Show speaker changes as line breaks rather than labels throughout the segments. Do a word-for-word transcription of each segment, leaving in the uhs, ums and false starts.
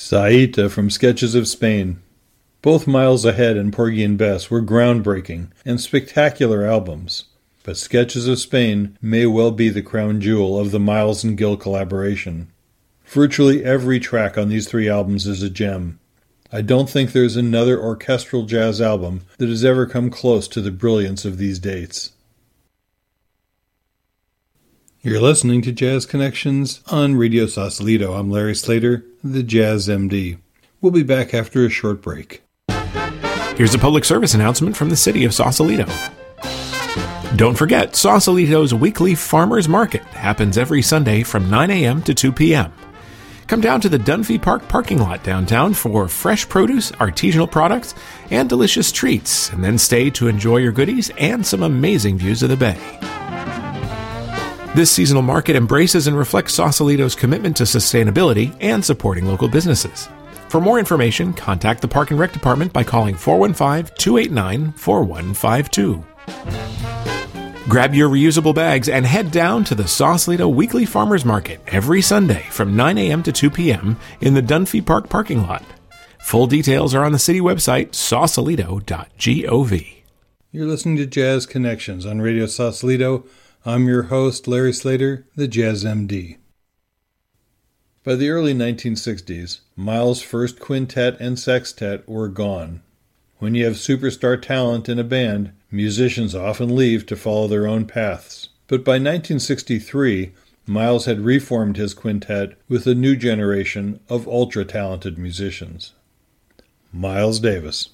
Saeta from Sketches of Spain. Both Miles Ahead and Porgy and Bess were groundbreaking and spectacular albums, but Sketches of Spain may well be the crown jewel of the Miles and Gil collaboration. Virtually every track on these three albums is a gem. I don't think there's another orchestral jazz album that has ever come close to the brilliance of these dates. You're listening to Jazz Connections on Radio Sausalito. I'm Larry Slater, the Jazz M D. We'll be back after a short break.
Here's a public service announcement from the city of Sausalito. Don't forget, Sausalito's weekly Farmers Market happens every Sunday from nine a.m. to two p.m. Come down to the Dunphy Park parking lot downtown for fresh produce, artisanal products, and delicious treats, and then stay to enjoy your goodies and some amazing views of the bay. This seasonal market embraces and reflects Sausalito's commitment to sustainability and supporting local businesses. For more information, contact the Park and Rec Department by calling four one five, two eight nine, four one five two. Grab your reusable bags and head down to the Sausalito Weekly Farmers Market every Sunday from nine a.m. to two p.m. in the Dunphy Park parking lot. Full details are on the city website, sausalito dot gov.
You're listening to Jazz Connections on Radio Sausalito. I'm your host, Larry Slater, the Jazz M D. By the early nineteen sixties, Miles' first quintet and sextet were gone. When you have superstar talent in a band, musicians often leave to follow their own paths. But by nineteen sixty-three, Miles had reformed his quintet with a new generation of ultra-talented musicians. Miles Davis.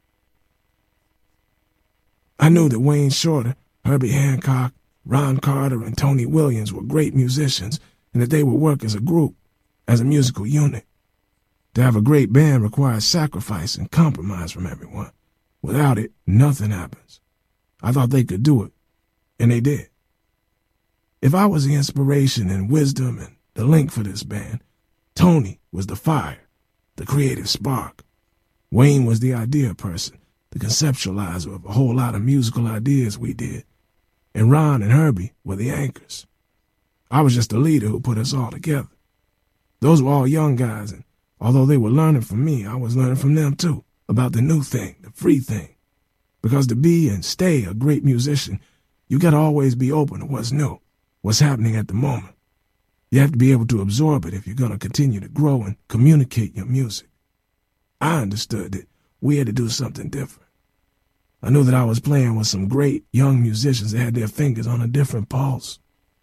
I knew that Wayne Shorter, Herbie Hancock, Ron Carter, and Tony Williams were great musicians and that they would work as a group, as a musical unit. To have a great band requires sacrifice and compromise from everyone. Without it, nothing happens. I thought they could do it, and they did. If I was the inspiration and wisdom and the link for this band, Tony was the fire, the creative spark. Wayne was the idea person, the conceptualizer of a whole lot of musical ideas we did. And Ron and Herbie were the anchors. I was just the leader who put us all together. Those were all young guys, and although they were learning from me, I was learning from them too, about the new thing, the free thing. Because to be and stay a great musician, you gotta always be open to what's new, what's happening at the moment. You have to be able to absorb it if you're gonna continue to grow and communicate your music. I understood that we had to do something different. I knew that I was playing with some great young musicians that had their fingers on a different pulse.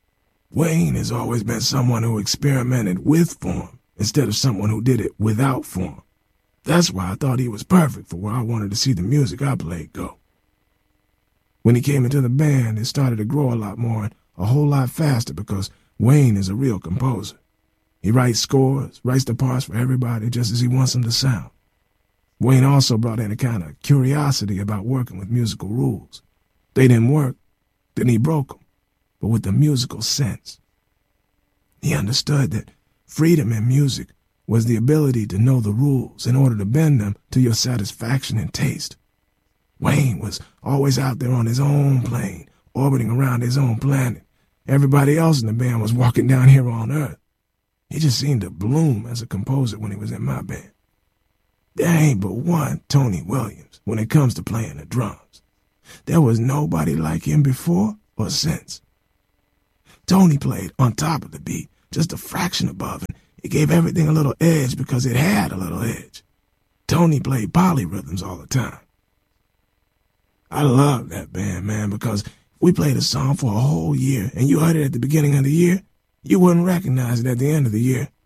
Wayne has always been someone who experimented with form instead of someone who did it without form. That's why I thought he was perfect for where I wanted to see the music I played go. When he came into the band, it started to grow a lot more and a whole lot faster because Wayne is a real composer. He writes scores, writes the parts for everybody just as he wants them to sound. Wayne also brought in a kind of curiosity about working with musical rules. They didn't work, then he broke them, but with a musical sense. He understood that freedom in music was the ability to know the rules in order to bend them to your satisfaction and taste. Wayne was always out there on his own plane, orbiting around his own planet. Everybody else in the band was walking down here on Earth. He just seemed to bloom as a composer when he was in my band. There ain't but one Tony Williams when it comes to playing the drums. There was nobody like him before or since. Tony played on top of the beat, just a fraction above, and it gave everything a little edge because it had a little edge. Tony played polyrhythms all the time. I love that band, man, because we played a song for a whole year, and you heard it at the beginning of the year, you wouldn't recognize it at the end of the year